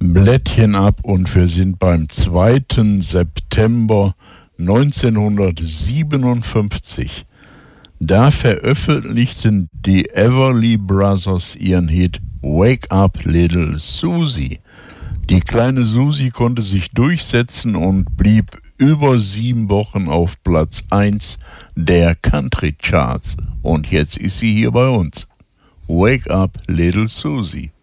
Blättchen ab und wir sind beim 2. September 1957. Da veröffentlichten die Everly Brothers ihren Hit Wake Up Little Susie. Die kleine Susie konnte sich durchsetzen und blieb über 7 Wochen auf Platz 1 der Country Charts. Und jetzt ist sie hier bei uns. Wake Up Little Susie.